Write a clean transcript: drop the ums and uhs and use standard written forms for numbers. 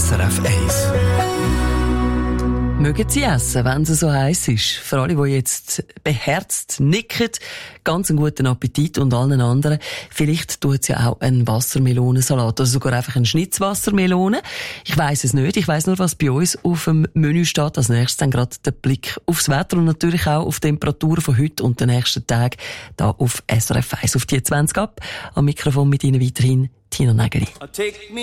SRF 1. Mögen Sie essen, wenn es so heiß ist? Für alle, die jetzt beherzt nicken, ganz einen guten Appetit und allen anderen. Vielleicht tut es ja auch einen Wassermelonensalat oder sogar einfach eine Schnitzwassermelone. Ich weiss es nicht. Ich weiss nur, was bei uns auf dem Menü steht. Als nächstes dann gerade der Blick aufs Wetter und natürlich auch auf die Temperaturen von heute und den nächsten Tagen da auf SRF 1 auf die 20 ab. Am Mikrofon mit Ihnen weiterhin Tina Nägeli.